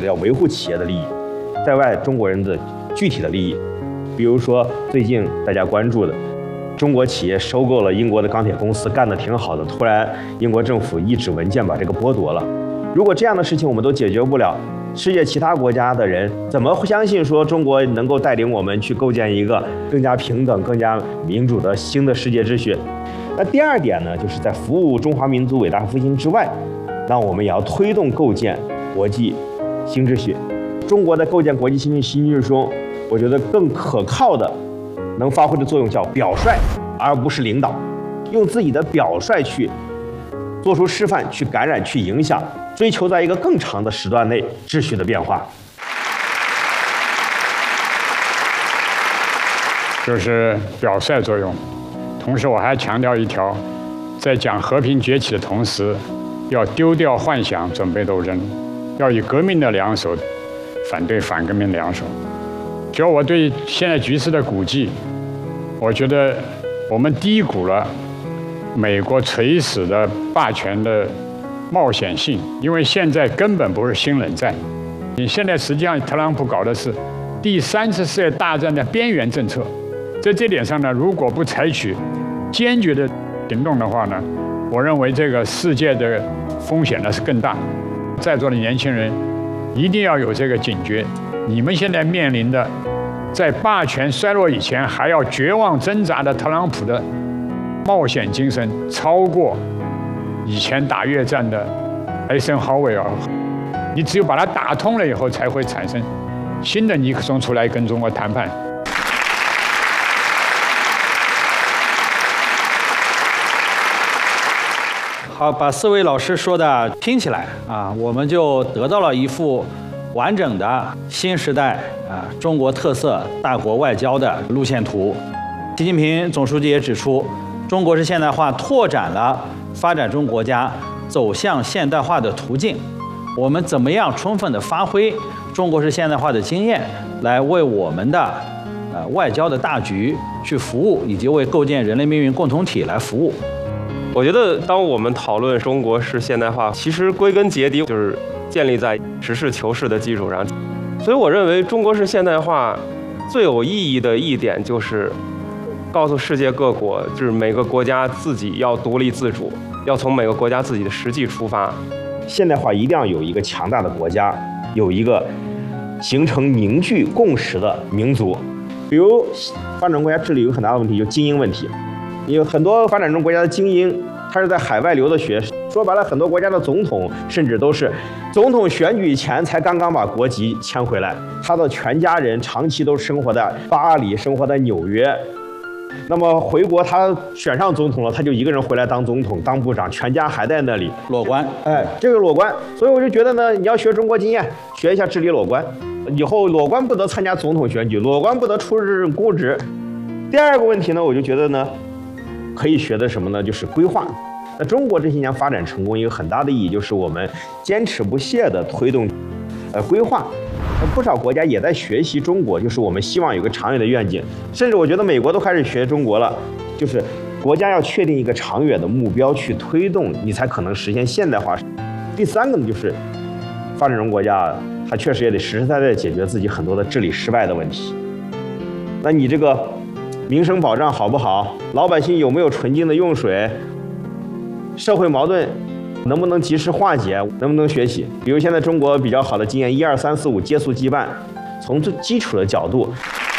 要维护企业的利益，在外中国人的具体的利益。比如说最近大家关注的，中国企业收购了英国的钢铁公司，干得挺好的，突然英国政府一纸文件把这个剥夺了。如果这样的事情我们都解决不了，世界其他国家的人怎么会相信说中国能够带领我们去构建一个更加平等、更加民主的新的世界秩序？那第二点呢，就是在服务中华民族伟大复兴之外，那我们也要推动构建国际新秩序。中国在构建国际新秩序中，我觉得更可靠的能发挥的作用叫表率，而不是领导，用自己的表率去做出示范，去感染，去影响，追求在一个更长的时段内秩序的变化。 就是表率作用。同时我还强调一条，在讲和平崛起的同时，要丢掉幻想，准备斗争，要以革命的两手反对反革命两手。只要我对现在局势的估计，我觉得我们低估了美国垂死的霸权的冒险性，因为现在根本不是新冷战，你现在实际上特朗普搞的是第三次世界大战的边缘政策。在这点上呢，如果不采取坚决的行动的话呢，我认为这个世界的风险呢是更大。在座的年轻人一定要有这个警觉，你们现在面临的在霸权衰落以前还要绝望挣扎的特朗普的冒险精神，超过以前打越战的艾森豪威尔。你只有把它打通了以后，才会产生新的尼克松出来跟中国谈判。 好，把四位老师说的听起来啊，我们就得到了一幅完整的新时代中国特色大国外交的路线图。习近平总书记也指出，中国式现代化拓展了发展中国家走向现代化的途径。我们怎么样充分地发挥中国式现代化的经验，来为我们的外交的大局去服务，以及为构建人类命运共同体来服务。 我觉得，当我们讨论中国式现代化，其实归根结底就是建立在实事求是的基础上。所以，我认为中国式现代化最有意义的一点就是告诉世界各国，就是每个国家自己要独立自主，要从每个国家自己的实际出发。 现代化一定要有一个强大的国家，有一个形成凝聚共识的民族。比如，发展中国家治理有很大的问题，就精英问题。有很多发展中国家的精英，他是在海外留的学，说白了，很多国家的总统甚至都是总统选举前才刚刚把国籍迁回来，他的全家人长期都生活在巴黎，生活在纽约。那么回国他选上总统了，他就一个人回来当总统、当部长，全家还在那里裸官。 这个裸官，所以我就觉得呢，你要学中国经验，学一下治理裸官。以后裸官不得参加总统选举，裸官不得出任公职。第二个问题呢，我就觉得呢，可以学的什么呢？就是规划。那中国这些年发展成功，一个很大的意义就是我们坚持不懈地推动规划。不少国家也在学习中国，就是我们希望有个长远的愿景。甚至我觉得美国都开始学中国了，就是国家要确定一个长远的目标去推动，你才可能实现现代化。第三个呢，就是发展中国家它确实也得实实在在解决自己很多的治理失败的问题。那你这个民生保障好不好？老百姓有没有纯净的用水？社会矛盾能不能及时化解？能不能学习？比如现在中国比较好的经验，1、2、3、4、5接触羁绊，从最基础的角度。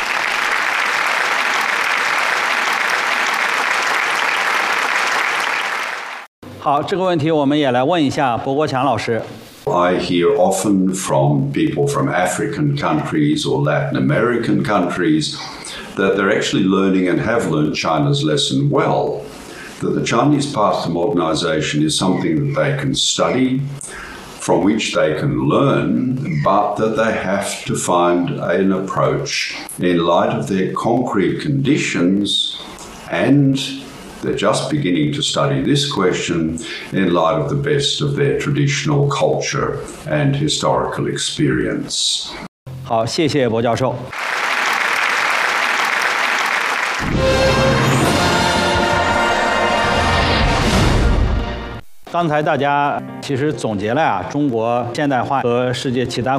好，这个问题我们也来问一下博国强老师。 I hear often from people from African countries or Latin American countries that they're actually learning and have learned China's lesson well, that the Chinese path to modernization is something that they can study, from which they can learn, but that they have to find an approach in light of their concrete conditions, and they're just beginning to study this question in light of the best of their traditional culture and historical experience. 好，谢谢博教授。刚才大家其实总结了中国现代化和世界其他